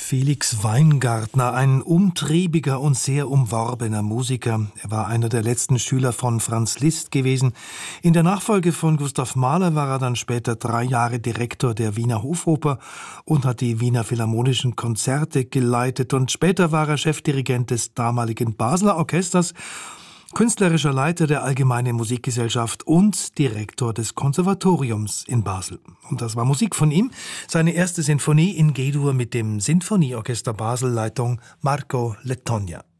Felix Weingartner, ein umtriebiger und sehr umworbener Musiker. Er war einer der letzten Schüler von Franz Liszt gewesen. In der Nachfolge von Gustav Mahler war er dann später 3 Jahre Direktor der Wiener Hofoper und hat die Wiener Philharmonischen Konzerte geleitet. Und später war er Chefdirigent des damaligen Basler Orchesters, künstlerischer Leiter der Allgemeinen Musikgesellschaft und Direktor des Konservatoriums in Basel. Und das war Musik von ihm, seine erste Sinfonie in G-Dur mit dem Sinfonieorchester Basel, Leitung Marco Letogna.